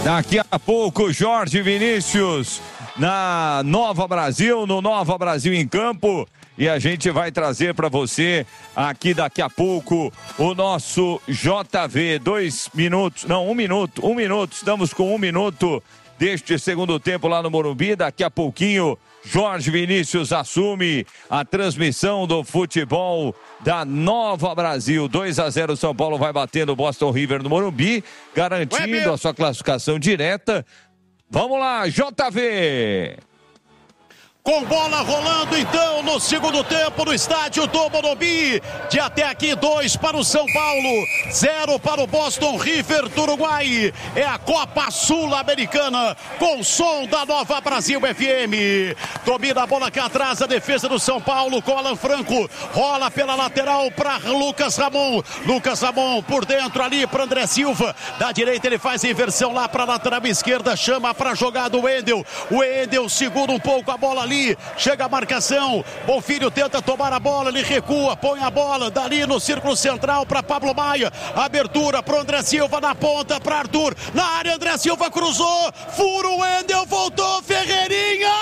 Daqui a pouco, Jorge Vinícius na Nova Brasil, no Nova Brasil em Campo. E a gente vai trazer para você aqui daqui a pouco o nosso JV. 1 minuto. Estamos com 1 minuto deste segundo tempo lá no Morumbi. Daqui a pouquinho, Jorge Vinícius assume a transmissão do futebol da Nova Brasil. 2-0, São Paulo vai batendo o Boston River no Morumbi, garantindo a sua classificação direta. Vamos lá, JV! Com bola rolando então no segundo tempo no estádio do Morumbi. De até aqui 2 para o São Paulo, 0 para o Boston River do Uruguai. É a Copa Sul-Americana com som da Nova Brasil FM. Domina a bola cá atrás a defesa do São Paulo com Alan Franco. Rola pela lateral para Lucas Ramon. Lucas Ramon por dentro ali para André Silva. Da direita ele faz a inversão lá para a lateral esquerda. Chama para a jogada o Wendel. O Wendel segura um pouco a bola ali. Chega a marcação, Bonfilho tenta tomar a bola, ele recua, põe a bola dali no círculo central para Pablo Maia, abertura para André Silva na ponta, para Arthur, na área André Silva cruzou, fura o Wendel, voltou Ferreirinha,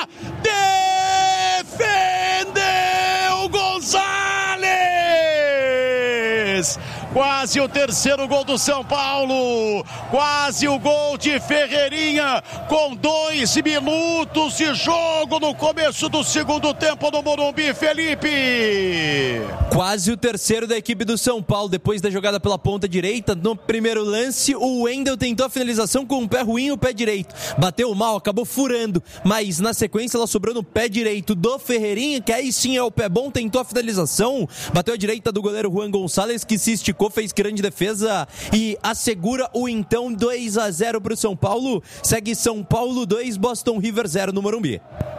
defendeu Gonzalez. Quase o terceiro gol do São Paulo, quase o gol de Ferreirinha, com 2 minutos de jogo no começo do segundo tempo no Morumbi, Felipe. Quase o terceiro da equipe do São Paulo, depois da jogada pela ponta direita. No primeiro lance, o Wendel tentou a finalização com o pé ruim e o pé direito. Bateu mal, acabou furando, mas na sequência ela sobrou no pé direito do Ferreirinha, que aí sim é o pé bom, tentou a finalização, bateu a direita do goleiro Juan Gonçalves, que se esticou, fez grande defesa e assegura o então 2-0 para o São Paulo. Segue São Paulo 2, Boston River 0 no Morumbi.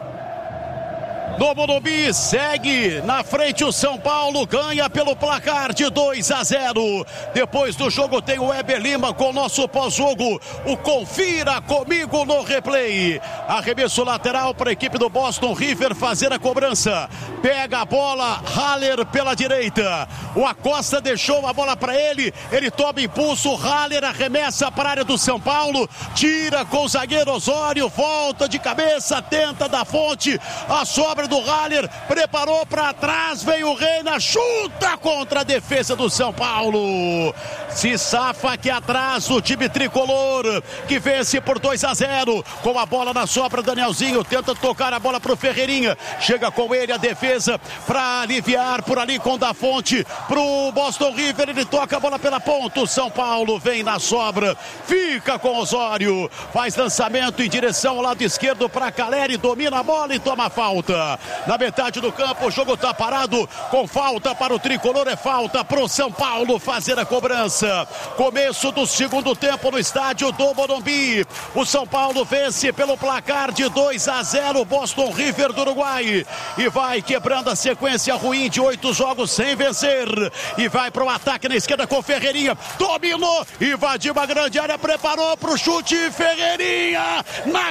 No Morumbi, segue na frente o São Paulo, ganha pelo placar de 2-0. Depois do jogo tem o Weber Lima com o nosso pós-jogo, o Confira Comigo no replay. Arremesso lateral para a equipe do Boston River fazer a cobrança. Pega a bola, Haller pela direita. O Acosta deixou a bola para ele, ele toma impulso, Haller arremessa para a área do São Paulo, tira com o zagueiro Osório, volta de cabeça, tenta da fonte, a sobra do Haller, preparou para trás, veio o Reina, chuta contra a defesa do São Paulo. Se safa aqui atrás o time tricolor, que vence por 2-0. Com a bola na sobra, Danielzinho tenta tocar a bola pro Ferreirinha, chega com ele a defesa para aliviar por ali com Da Fonte pro Boston River, ele toca a bola pela ponta, o São Paulo vem na sobra, fica com Osório, faz lançamento em direção ao lado esquerdo para Caleri, domina a bola e toma falta. Na metade do campo, o jogo está parado, com falta para o tricolor, é falta para o São Paulo fazer a cobrança. Começo do segundo tempo no estádio do Morumbi. O São Paulo vence pelo placar de 2-0 Boston River do Uruguai e vai quebrando a sequência ruim de 8 jogos sem vencer e vai para o ataque na esquerda com Ferreirinha, dominou, invadiu a grande área, preparou para o chute, Ferreirinha na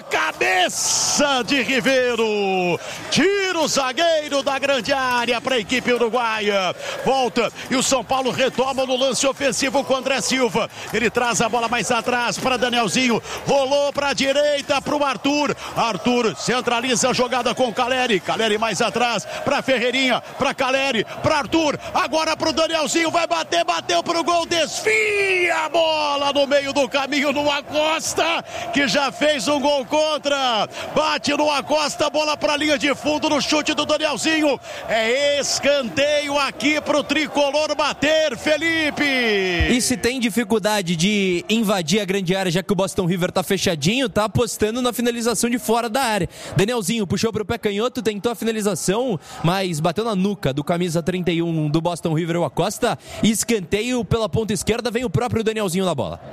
cabeça de Ribeiro, tira o zagueiro da grande área para a equipe uruguaia, volta e o São Paulo retoma no lance ofensivo com André Silva, ele traz a bola mais atrás para Danielzinho, rolou para a direita para o Arthur centraliza a jogada com Caleri mais atrás para Ferreirinha, para Caleri, para Arthur, agora para o Danielzinho, vai bater, bateu para o gol, desvia a bola no meio do caminho no Acosta, que já fez um gol contra, bate no Acosta, bola para a linha de fundo no chute do Danielzinho, é escanteio aqui pro tricolor bater, Felipe. E se tem dificuldade de invadir a grande área, já que o Boston River tá fechadinho, tá apostando na finalização de fora da área. Danielzinho puxou pro pé canhoto, tentou a finalização, mas bateu na nuca do camisa 31 do Boston River, o Acosta. Escanteio pela ponta esquerda, vem o próprio Danielzinho na bola.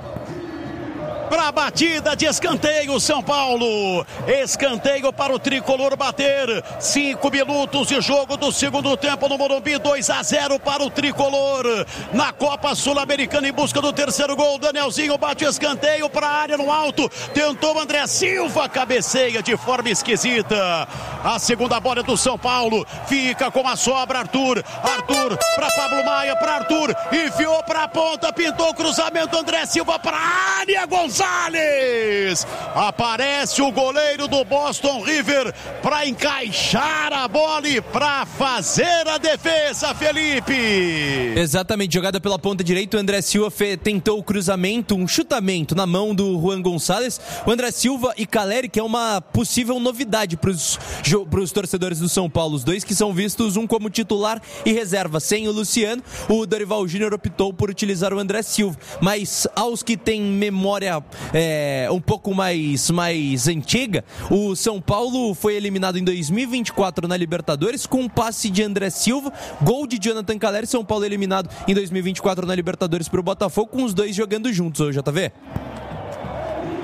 Para a batida de escanteio, São Paulo. Escanteio para o tricolor bater. 5 minutos de jogo do segundo tempo no Morumbi. 2-0 para o tricolor. Na Copa Sul-Americana em busca do terceiro gol. Danielzinho bate o escanteio para a área no alto. Tentou André Silva. Cabeceia de forma esquisita. A segunda bola é do São Paulo. Fica com a sobra Arthur para Pablo Maia, para Arthur. Enfiou para a ponta. Pintou o cruzamento. André Silva para a área. Gonçalves Gonçalves. Aparece o goleiro do Boston River para encaixar a bola e para fazer a defesa, Felipe. Exatamente, jogada pela ponta direita, o André Silva tentou o cruzamento, um chutamento na mão do Juan Gonçalves. O André Silva e Caleri, que é uma possível novidade para os torcedores do São Paulo, os dois que são vistos um como titular e reserva. Sem o Luciano, o Dorival Júnior optou por utilizar o André Silva, mas aos que têm memória um pouco mais antiga, o São Paulo foi eliminado em 2024 na Libertadores com um passe de André Silva, gol de Jonathan Caleri. São Paulo eliminado em 2024 na Libertadores para o Botafogo, com os dois jogando juntos, JV.